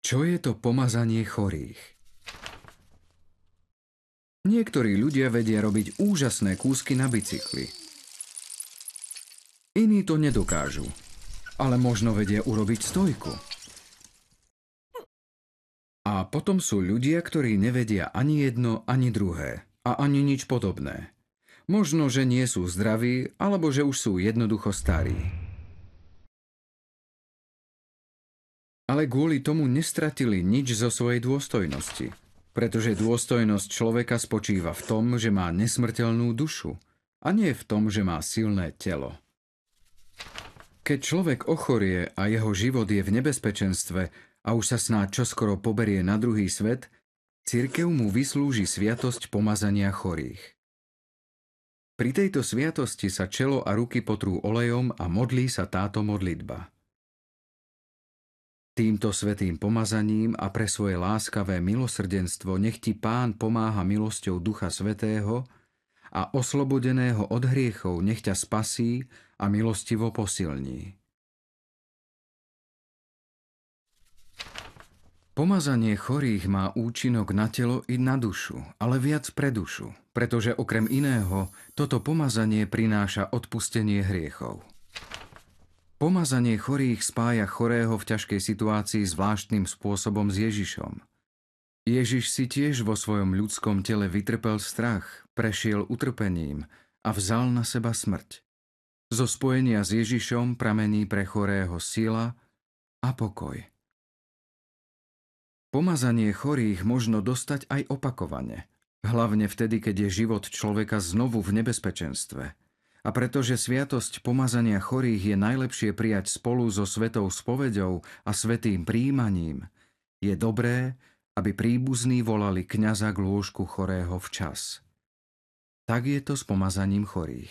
Čo je to pomazanie chorých? Niektorí ľudia vedia robiť úžasné kúsky na bicykli. Iní to nedokážu, ale možno vedia urobiť stojku. A potom sú ľudia, ktorí nevedia ani jedno, ani druhé a ani nič podobné. Možno, že nie sú zdraví, alebo že už sú jednoducho starí. Ale kvôli tomu nestratili nič zo svojej dôstojnosti, pretože dôstojnosť človeka spočíva v tom, že má nesmrteľnú dušu a nie v tom, že má silné telo. Keď človek ochorie a jeho život je v nebezpečenstve a už sa snáď čoskoro poberie na druhý svet, cirkev mu vyslúži sviatosť pomazania chorých. Pri tejto sviatosti sa čelo a ruky potrú olejom a modlí sa táto modlitba. Týmto svätým pomazaním a pre svoje láskavé milosrdenstvo nech ti Pán pomáha milosťou Ducha Svätého a oslobodeného od hriechov nech ťa spasí a milostivo posilní. Pomazanie chorých má účinok na telo i na dušu, ale viac pre dušu, pretože okrem iného toto pomazanie prináša odpustenie hriechov. Pomazanie chorých spája chorého v ťažkej situácii zvláštnym spôsobom s Ježišom. Ježiš si tiež vo svojom ľudskom tele vytrpel strach, prešiel utrpením a vzal na seba smrť. Zo spojenia s Ježišom pramení pre chorého sila a pokoj. Pomazanie chorých možno dostať aj opakovane, hlavne vtedy, keď je život človeka znovu v nebezpečenstve. A pretože sviatosť pomazania chorých je najlepšie prijať spolu so svetou spoveďou a svätým prijímaním, je dobré, aby príbuzní volali kňaza k lôžku chorého včas. Tak je to s pomazaním chorých.